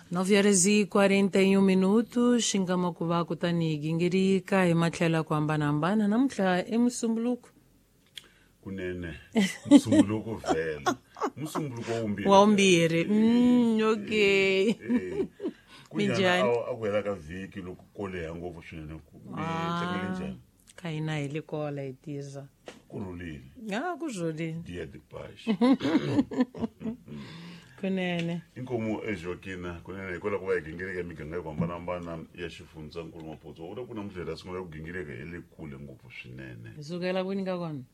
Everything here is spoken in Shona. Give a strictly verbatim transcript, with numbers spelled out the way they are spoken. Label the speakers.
Speaker 1: nove horas e quarenta e um minutos, xingama ku va ku tani gingirika hi matlhelo ku hambanahambana namuntlha i musumbuluko
Speaker 2: kunene musumbuluko vela musumbuluko wumbirhi
Speaker 1: wa vumbirhi mm, okay
Speaker 2: minjani akwela ka vhiki loko ko leha ngopfu swinene ku tsekele njhani
Speaker 1: ka hina hi le kola hi tiza
Speaker 2: kurhulile
Speaker 1: a ku rhulile
Speaker 2: dia de paz
Speaker 1: kunene
Speaker 2: inkomo eJoaquina kunene hikola ku va hi gingirika miganga yo hambanahambana ya xifundzankulu Maputo u le ku na mudlela sungula ku gingirika hi le kule ngopfu swinene
Speaker 1: hi sukela kwini ka kona